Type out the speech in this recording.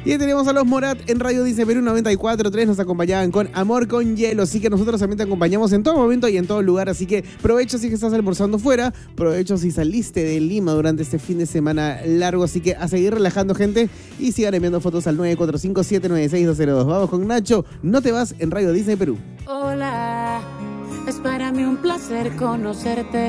Y tenemos a los Morat en Radio Disney Perú 94.3. Nos acompañaban con Amor con Hielo. Así que nosotros también te acompañamos en todo momento y en todo lugar. Así que provecho si estás almorzando fuera. Provecho si saliste de Lima durante este fin de semana largo. Así que a seguir relajando, gente. Y sigan enviando fotos al 945-796-202. Vamos con Nacho. No te vas en Radio Disney Perú. Hola, es para mí un placer conocerte.